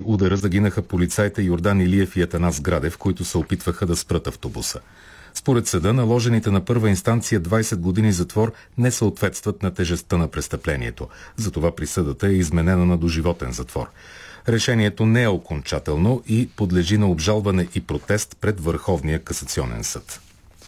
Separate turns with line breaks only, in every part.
удара загинаха полицаите Йордан Илиев и Атанас Градев, които се опитваха да спрат автобуса. Според съда, наложените на първа инстанция 20 години затвор не съответстват на тежестта на престъплението. Затова присъдата е изменена на доживотен затвор. Решението не е окончателно и подлежи на обжалване и протест пред Върховния касационен съд.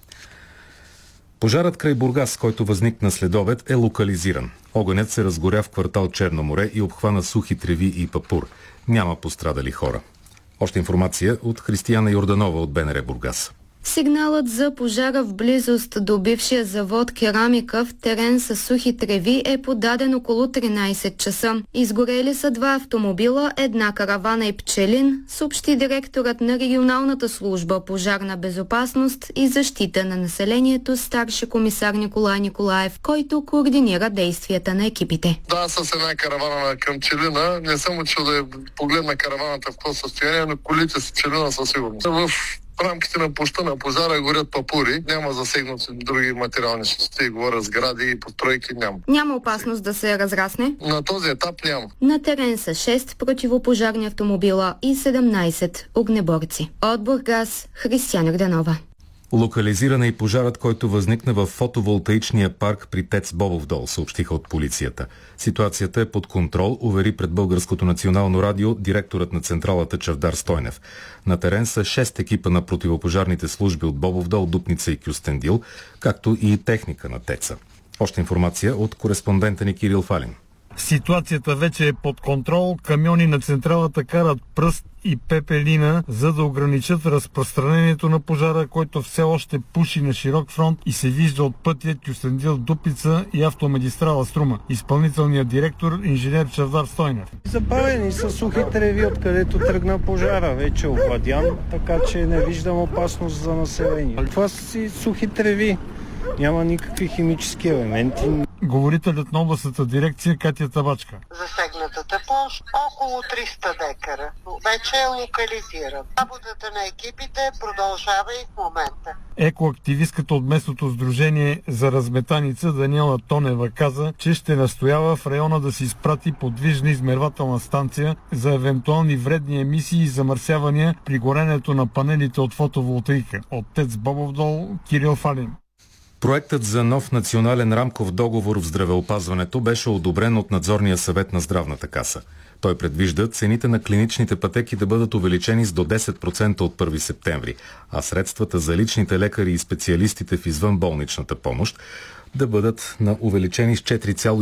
Пожарът край Бургас, който възникна следобед, е локализиран. Огънят се разгоря в квартал Черно море и обхвана сухи треви и папур. Няма пострадали хора. Още информация от Християна Йорданова от БНР Бургас.
Сигналът за пожара в близост до бившия завод керамика в терен с сухи треви е подаден около 13 часа. Изгорели са 2 автомобила, една каравана и пчелин, съобщи директорът на регионалната служба пожарна безопасност и защита на населението старши комисар Николай Николаев, който координира действията на екипите.
Да, с една каравана към пчелина. Не съм учил да погледна караваната в какво състояние, но колите с пчелина със сигурност. В рамките на площта на пожара горят папури, няма засегнати други материални части, говоря сгради и постройки няма.
Няма опасност да се разрасне?
На този етап няма.
На терен са 6 противопожарни автомобила и 17 огнеборци. От Бургас, Християна Йорданова.
Локализиран е и пожарът, който възникна в фотоволтаичния парк при ТЕЦ Бобов дол, съобщиха от полицията. Ситуацията е под контрол, увери пред Българското национално радио директорът на централата Чавдар Стойнев. На терен са 6 екипа на противопожарните служби от Бобов дол, Дупница и Кюстендил, както и техника на ТЕЦа. Още информация от кореспондента ни Кирил Фалин.
Ситуацията вече е под контрол. Камиони на централата карат пръст и пепелина, за да ограничат разпространението на пожара, който все още пуши на широк фронт и се вижда от пътя Кюстендил Дупница и автомагистрала Струма. Изпълнителният директор, инженер Чавдар Стойнев.
Забавени са сухи треви, откъдето тръгна пожара. Вече е овладян, така че не виждам опасност за население. Това са сухи треви. Няма никакви химически елементи.
Говорителят на областната дирекция Катя Табачка.
Засегнатата площ около 300 декара. Вече е локализиран. Работата на екипите продължава и в момента.
Екоактивистката от местното сдружение за разметаница Даниела Тонева каза, че ще настоява в района да се изпрати подвижна измервателна станция за евентуални вредни емисии и замърсявания при горенето на панелите от фотоволтаика. От ТЕЦ Бобов дол, Кирил Фалин.
Проектът за нов национален рамков договор в здравеопазването беше одобрен от надзорния съвет на Здравната каса. Той предвижда цените на клиничните пътеки да бъдат увеличени с до 10% от 1 септември, а средствата за личните лекари и специалистите в извънболничната помощ да бъдат увеличени с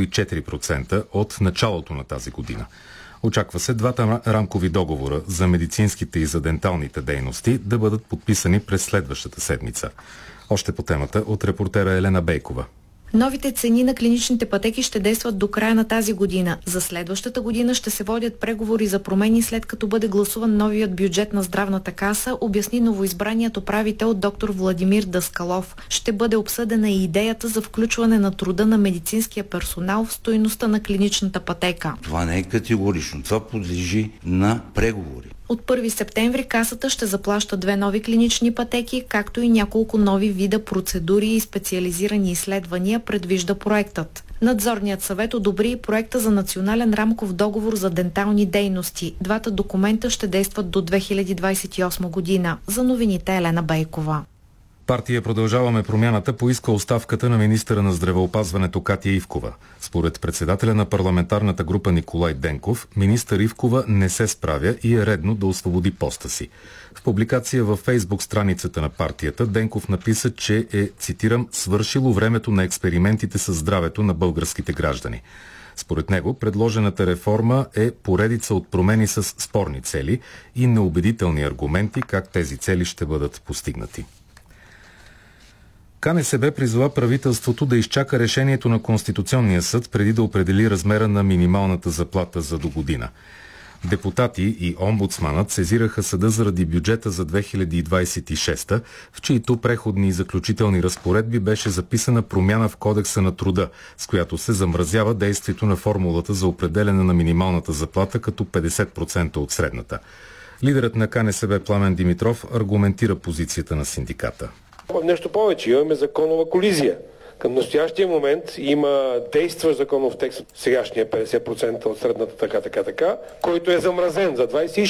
4,4% от началото на тази година. Очаква се двата рамкови договора за медицинските и за денталните дейности да бъдат подписани през следващата седмица. Още по темата от репортера Елена Бейкова.
Новите цени на клиничните пътеки ще действат до края на тази година. За следващата година ще се водят преговори за промени, след като бъде гласуван новият бюджет на Здравната каса, обясни новоизбраният управител доктор Владимир Даскалов. Ще бъде обсъдена и идеята за включване на труда на медицинския персонал в стойността на клиничната пътека.
Това не е категорично. Това подлежи на преговори.
От 1 септември касата ще заплаща 2 нови клинични пътеки, както и няколко нови вида процедури и специализирани изследвания, предвижда проектът. Надзорният съвет одобри и проекта за национален рамков договор за дентални дейности. Двата документа ще действат до 2028 година. За новините Елена Бейкова.
Партия Продължаваме промяната поиска оставката на министъра на здравеопазването Катя Ивкова. Според председателя на парламентарната група Николай Денков, министър Ивкова не се справя и е редно да освободи поста си. В публикация във Фейсбук страницата на партията Денков написа, че е, цитирам, свършило времето на експериментите със здравето на българските граждани. Според него, предложената реформа е поредица от промени с спорни цели и неубедителни аргументи как тези цели ще бъдат постигнати. КНСБ призова правителството да изчака решението на Конституционния съд преди да определи размера на минималната заплата за догодина. Депутати и омбудсманът сезираха съда заради бюджета за 2026, в чието преходни и заключителни разпоредби беше записана промяна в Кодекса на труда, с която се замразява действието на формулата за определяне на минималната заплата като 50% от средната. Лидерът на КНСБ Пламен Димитров аргументира позицията на синдиката.
Нещо повече, имаме законова колизия. Към настоящия момент има действащ законов текст, сегашния 50% от средната така, който е замразен за 26.